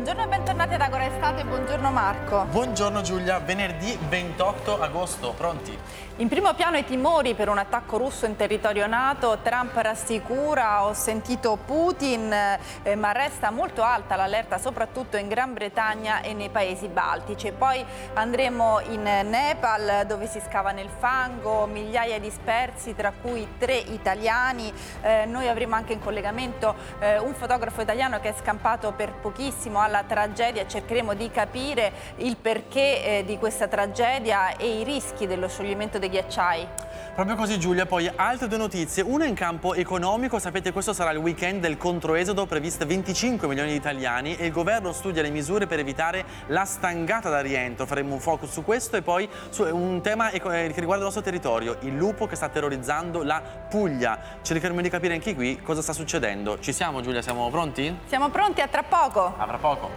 Buongiorno e bentornati ad Agora Estate, buongiorno Marco. Buongiorno Giulia, venerdì 28 agosto, pronti? In primo piano i timori per un attacco russo in territorio NATO. Trump rassicura, ho sentito Putin, ma resta molto alta l'allerta soprattutto in Gran Bretagna e nei paesi baltici. E poi andremo in Nepal dove si scava nel fango, migliaia di dispersi tra cui 3 italiani. Noi avremo anche in collegamento un fotografo italiano che è scampato per pochissimo alla tragedia. Cercheremo di capire il perché di questa tragedia e i rischi dello scioglimento dei ghiacciai. Proprio così Giulia, poi altre 2 notizie, una in campo economico, sapete questo sarà il weekend del controesodo, previste 25 milioni di italiani e il governo studia le misure per evitare la stangata da rientro, faremo un focus su questo e poi su un tema che riguarda il nostro territorio, il lupo che sta terrorizzando la Puglia. Cercheremo di capire anche qui cosa sta succedendo. Ci siamo Giulia, siamo pronti? Siamo pronti, a tra poco. A tra poco.